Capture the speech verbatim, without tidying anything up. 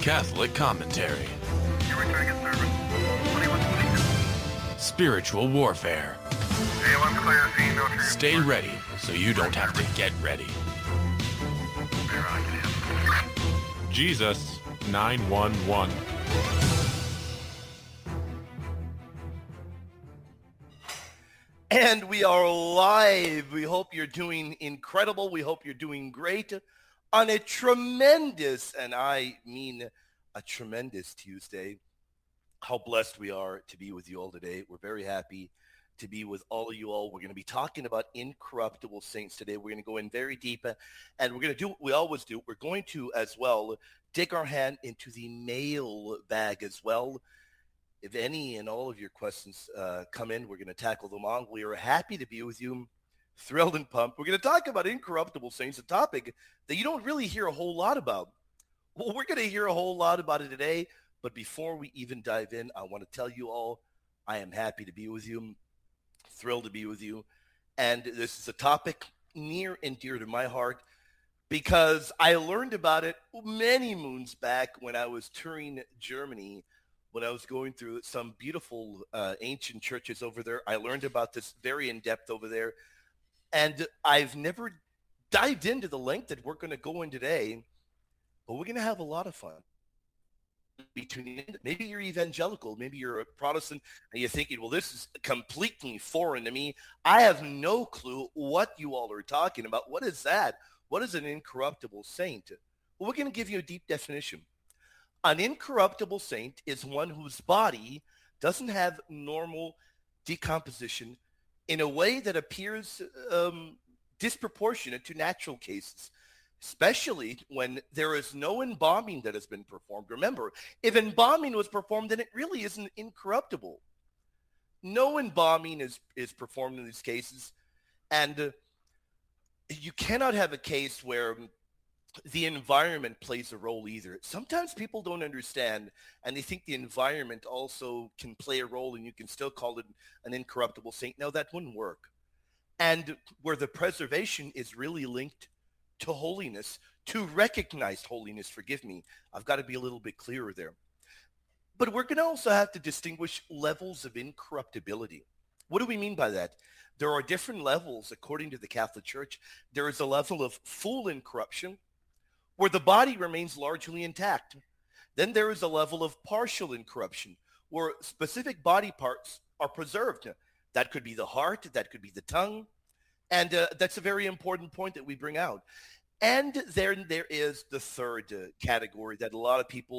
Catholic commentary. You're returning a service. twenty-one twenty-two. Spiritual warfare. A one's clear, scene, no transfer. Stay ready so you don't have to get ready. They're rocking in. Jesus nine one one. And we are live. We hope you're doing incredible. We hope you're doing great on a tremendous, and I mean a tremendous Tuesday. How blessed we are to be with you all today. We're very happy to be with all of you all. We're going to be talking about incorruptible saints today. We're going to go in very deep, and we're going to do what we always do. We're going to, as well, dig our hand into the mail bag as well. If any and all of your questions uh, come in, we're going to tackle them on. We are happy to be with you, thrilled and pumped. We're going to talk about incorruptible saints, a topic that you don't really hear a whole lot about. Well, we're going to hear a whole lot about it today. But before we even dive in, I want to tell you all, I am happy to be with you, thrilled to be with you. And this is a topic near and dear to my heart because I learned about it many moons back when I was touring Germany. When I was going through some beautiful uh, ancient churches over there, I learned about this very in depth over there. And I've never dived into the length that we're going to go in today, but we're going to have a lot of fun. Between maybe you're evangelical, maybe you're a Protestant, and you're thinking, well, this is completely foreign to me. I have no clue what you all are talking about. What is that? What is an incorruptible saint? Well, we're going to give you a deep definition. An incorruptible saint is one whose body doesn't have normal decomposition in a way that appears um, disproportionate to natural cases, especially when there is no embalming that has been performed. Remember, if embalming was performed, then it really isn't incorruptible. No embalming is, is performed in these cases, and uh, you cannot have a case where the environment plays a role either. Sometimes people don't understand, and they think the environment also can play a role, and you can still call it an incorruptible saint. No, that wouldn't work. And where the preservation is really linked to holiness, to recognized holiness, forgive me, I've got to be a little bit clearer there. But we're going to also have to distinguish levels of incorruptibility. What do we mean by that? There are different levels according to the Catholic Church. There is a level of full incorruption, where the body remains largely intact. Then there is a level of partial incorruption, where specific body parts are preserved. That could be the heart, that could be the tongue, and uh, that's a very important point that we bring out. And then there is the third uh, category that a lot of people